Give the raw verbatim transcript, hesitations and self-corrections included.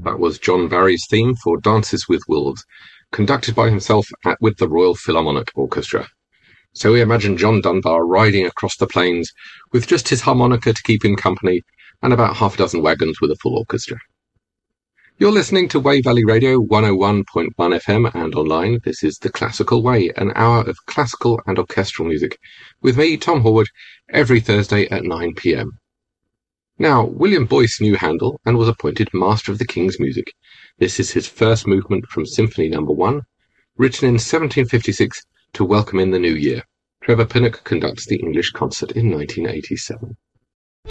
That was John Barry's theme for Dances with Wolves, conducted by himself at, with the Royal Philharmonic Orchestra. So we imagine John Dunbar riding across the plains with just his harmonica to keep him company and about half a dozen wagons with a full orchestra. You're listening to Wey Valley Radio one oh one point one F M and online. This is The Classical Way, an hour of classical and orchestral music, with me, Tom Horwood, every Thursday at nine p m. Now, William Boyce knew Handel and was appointed Master of the King's Music. This is his first movement from Symphony Number One, written in seventeen fifty-six to welcome in the new year. Trevor Pinnock conducts the English concert in nineteen eighty-seven.